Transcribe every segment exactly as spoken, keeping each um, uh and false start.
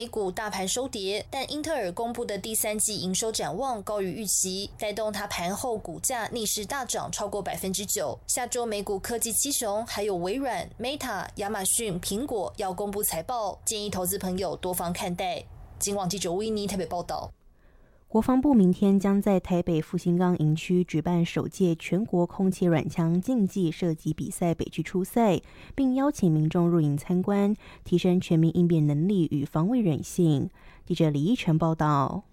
美股大盘收跌，但英特尔公布的第三季营收展望高于预期，带动它盘后股价逆势大涨超过百分之九。下周美股科技七雄还有微软、Meta、亚马逊、苹果要公布财报，建议投资朋友多方看待。今晚记者威尼台北报道。 国防部明天将在台北复兴岗营区举办首届全国空气软枪竞技射击比赛北区初赛，并邀请民众入营参观，提升全民应变能力与防卫韧性。记者李依晨报道。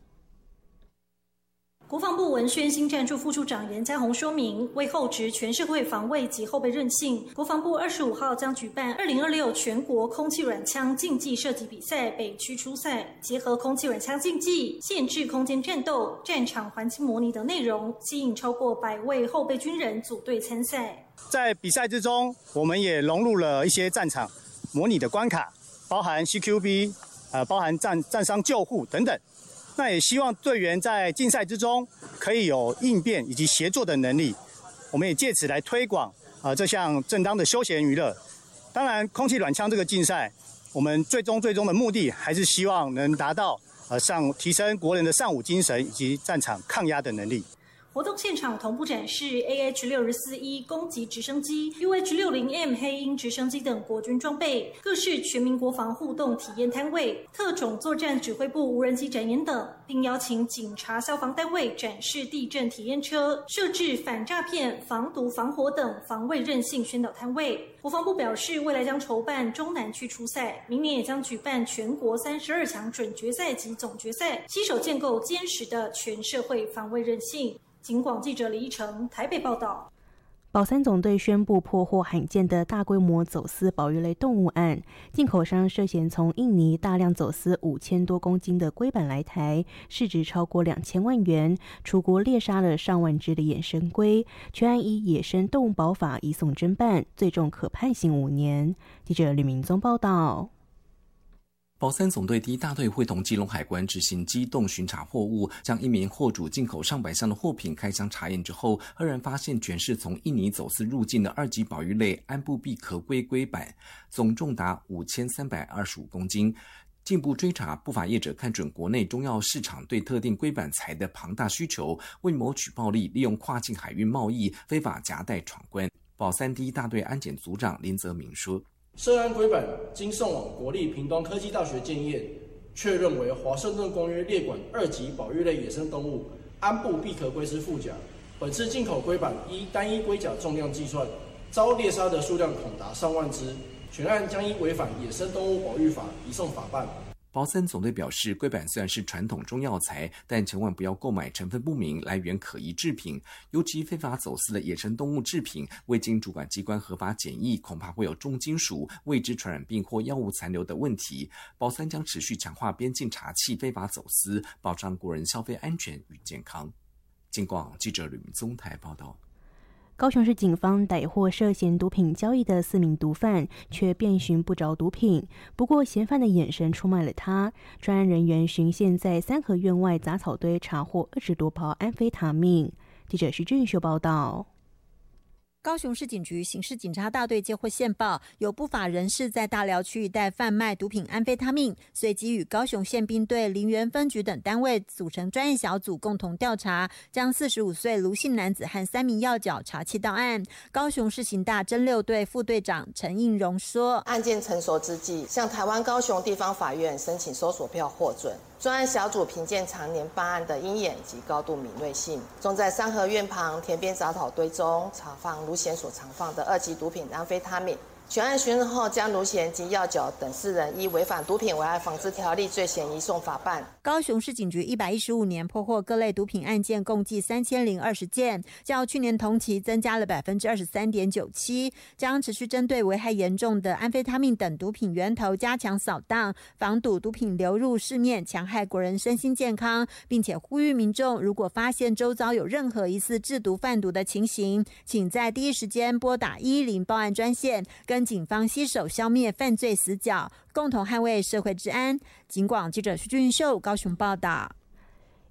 国防部文宣新战处副处长严家宏说明，为厚植全社会防卫及后备韧性，国防部二十五号将举办二零二六全国空气软枪竞技射击比赛北区初赛，结合空气软枪竞技、限制空间战斗、战场环境模拟等内容，吸引超过百位后备军人组队参赛。 在比赛之中，我们也融入了一些战场模拟的关卡，包含 C Q B， 呃，包含战战伤救护等等。那也希望队员在竞赛之中可以有应变以及协作的能力，我们也借此来推广呃这项正当的休闲娱乐。当然，空气软枪这个竞赛，我们最终最终的目的还是希望能达到呃上提升国人的尚武精神以及战场抗压的能力。 活动现场同步展示 A H 六十四 E 攻击直升机、U H 六十 M 黑鹰直升机等国军装备，各式全民国防互动体验摊位、特种作战指挥部无人机展演等，并邀请警察、消防单位展示地震体验车，设置反诈骗、防毒、防火等防卫韧性宣导摊位。国防部表示，未来将筹办中南区初赛，明年也将举办全国三十二强准决赛及总决赛，携手建构坚实的全社会防卫韧性。警广记者李依晨台北报道。 保三总队宣布破获罕见的大规模走私保育类动物案，进口商涉嫌从印尼大量走私五千多公斤的龟板来台，市值超过两千万元，出国猎杀了上万只的野生龟，全案依野生动物保法移送侦办，最重可判刑五年。记者吕明宗报道。 保三总队第一大队会同基隆海关执行机动巡查货物，将一名货主进口上百箱的货品开箱查验之后，赫然发现全是从印尼走私入境的二级保育类安布毕壳龟龟板，总重达五千三百二十五公斤。进一步追查，不法业者看准国内中药市场对特定龟板材的庞大需求，为谋取暴利，利用跨境海运贸易非法夹带闯关。保三第一大队安检组长林泽明说， 涉案龟板经送往国立屏东科技大学检验，确认为华盛顿公约列管二级保育类野生动物安布毕壳龟之腹甲。本次进口龟板依单一龟甲重量计算，遭猎杀的数量恐达上万只，全案将依违反野生动物保育法移送法办。 保三总队表示，龟板虽然是传统中药材，但千万不要购买成分不明、来源可疑制品，尤其非法走私的野生动物制品，未经主管机关合法检疫，恐怕会有重金属、未知传染病或药物残留的问题。保三将持续强化边境查缉非法走私，保障国人消费安全与健康。警广记者吕明宗台报道。 高雄市警方逮获涉嫌毒品交易的四名毒贩，却遍寻不着毒品。不过嫌犯的眼神出卖了他。专案人员巡线在三合院外杂草堆查获二十多包安非他命。记者徐俊秀报道。 高雄市警局刑事警察大队接获线报，有不法人士在大寮区一带贩卖毒品安非他命，随即与高雄宪兵队、林园分局等单位组成专业小组，共同调查，将四十五岁卢姓男子和三名要角查缉到案。高雄市刑大侦六队副队长陈应荣说， 案件成熟之际，向台湾高雄地方法院申请搜索票获准。专案小组凭借常年办案的鹰眼及高度敏锐性，终在三合院旁田边杂草堆中查放卢嫌所藏放的二级毒品安非他命。全案询问后，将卢嫌及要角等四人依违反毒品危害防治条例罪嫌移送法办。 高雄市警局一百一十五年破获各类毒品案件共计三千零二十件，较去年同期增加了百分之二十三点九七，将持续针对危害严重的安非他命等毒品源头加强扫荡，防堵毒品流入市面，强害国人身心健康，并且呼吁民众如果发现周遭有任何疑似制毒贩毒的情形，请在第一时间拨打一一零报案专线，跟警方携手消灭犯罪死角，共同捍卫社会治安。警广记者徐俊秀高雄报道。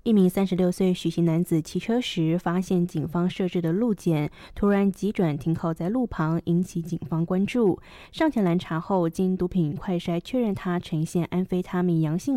一名三十六岁许姓男子骑车时，发现警方设置的路检突然急转停靠在路旁，引起警方关注。上前拦查后，经毒品快筛确认他呈现安非他命阳性